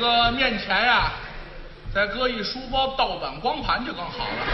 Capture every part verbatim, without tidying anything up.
个面前呀，再搁一书包盗版光盘就更好了。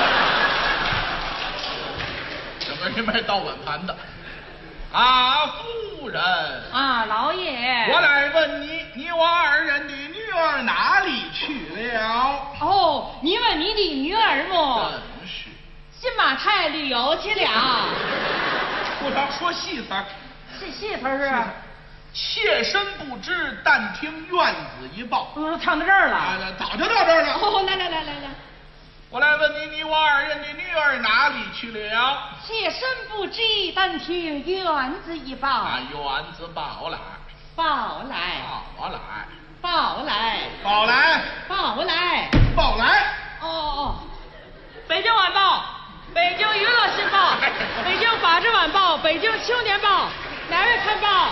有没有人卖盗版盘的？啊，夫人啊，老爷， 我来问你，你我二人的女儿哪里去了？ 哦，你问你的女儿么？ 真是新马泰旅游去了。 不常说戏词儿， 戏戏词是？ 妾身不知，但听院子一报。 嗯，唱到这儿了。 啊，早就到这儿了。 哦，来来来来来。 我来问你，你我二人的女儿哪里去了？ 妾身不知，但听院子一报。 啊，院子报来， 报来， 报来， 报来， 报来， 报来， 报来。 哦哦，北京晚报、北京娱乐新报、北京法制晚报、北京青年报，哪位看报？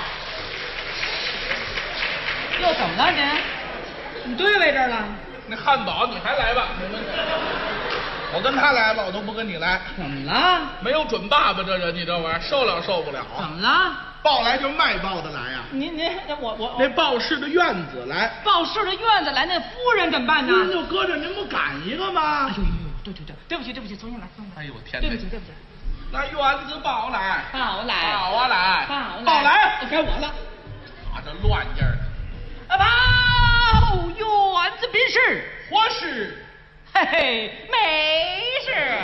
又怎么了您？你对位这儿了？ 那汉堡你还来吧？我跟他来吧，我都不跟你来。 怎么了？ 没有准爸爸这人，你这玩意儿受了受不了。 怎么了？ 报来就卖报的来呀、啊。 您您我我那报事的院子来， 报事的院子来，那夫人怎么办呢？ 您就搁这，您不赶一个吗？ 哎呦呦呦，对对对，对不起对不起，重新来，重新来。 哎呦天哪！ 对不起对不起。 那院子报来， 报来， 报啊来， 报来， 报来， 该我了。 啊，这乱劲儿的。 啊报院子宾事， 何事？ 嘿嘿，没事。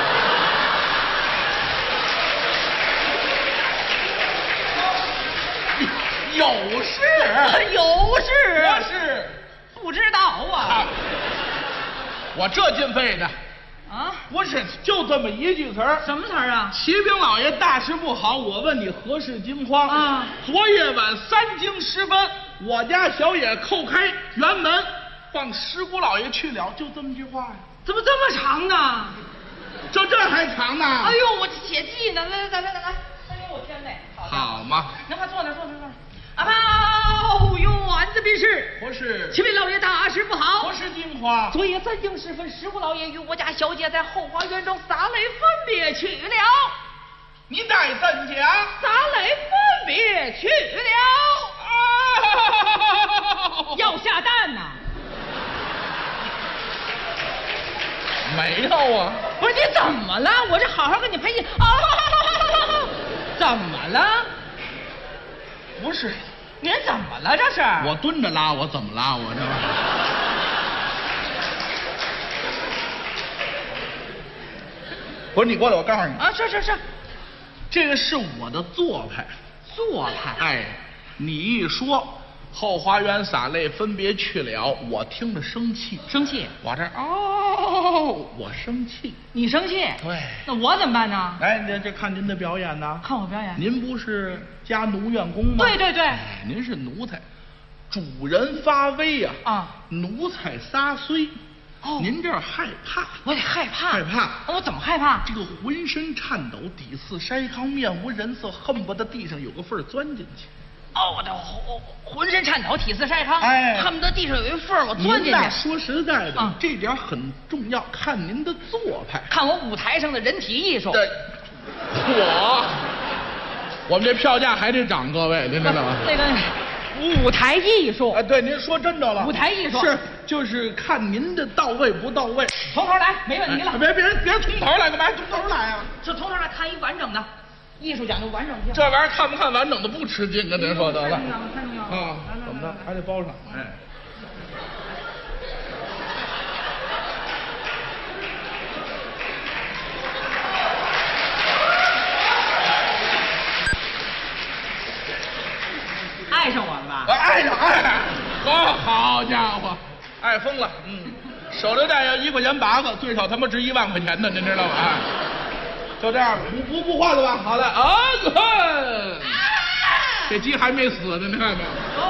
有事， 有事， 何事？ 不知道啊。 啊我这进费的啊， 不是就这么一句词儿。 什么词儿啊？ 启禀老爷，大事不好，我问你何事惊慌？ 啊， 昨夜晚三更时分，我家小野叩开园门，放石姑老爷去了，就这么句话呀。 怎么这么长呢？ 就这还长呢？ 哎呦，我这写记呢，来来来来来来，哎呦我天哪！ 好嘛， 您快坐那坐那坐那。啊报院子宾事， 何事？ 启禀老爷，大事不好。 何事惊慌？ 昨夜三更时分，石姑老爷与我家小姐在后花园中洒泪分别去了。 你待怎讲？ 洒泪分别去了。 啊！ 要下蛋呐？ 没有啊。 不是你怎么了？我这好好跟你赔礼啊！怎么了？ 不是， 您怎么了？这是我蹲着拉，我怎么拉？我这玩意儿。不是你过来，我告诉你啊，是是是， 这个是我的做派。 做派。 哎，你一说后花园洒泪分别去了，我听着生气， 生气。 我这哦，我生气。 你生气？ 对。 那我怎么办呢？ 哎，这这看您的表演呢？ 看我表演。 您不是家奴院工吗？ 对对对。 哎，您是奴才，主人发威呀、啊， 啊， 奴才撒虽。 哦， 您这儿害怕， 我得害怕， 害怕。 我怎么害怕？ 这个浑身颤抖，底似筛糠，面无人色，恨不得地上有个缝儿钻进去。 哦，我这浑身颤抖，体似筛糠， 哎， 恨不得地上有一缝儿，我钻进去。 说实在的， 嗯， 这点很重要，看您的做派， 看我舞台上的人体艺术。 对，我，我们这票价还得涨，各位，您知道吗？ 那个舞台艺术。 啊，对，您说真着了。 舞台艺术是，就是看您的到位不到位。 从头来，没问题了。 哎、别别别从头来，干嘛从头来啊？ 就从头来看一完整的。艺术讲究完整性， 这玩意儿看不看完整的不吃劲，跟您说得了。 太重要了，太重要了啊！怎么着还得包上？哎。 爱上我了吧？ 爱上爱上，好，好家伙，爱疯了。嗯，手榴弹要一块钱八个，最少他妈值一万块钱呢，您知道吧？就这样吧，不不不换了吧？好嘞，啊，这鸡还没死呢，你看没有？